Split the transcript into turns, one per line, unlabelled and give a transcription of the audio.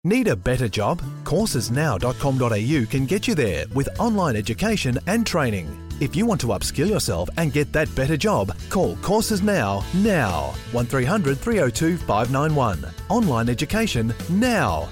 Need a better job? Coursesnow.com.au can get you there with online education and training. If you want to upskill yourself and get that better job, call Courses Now. 1300 302 591. Online education now.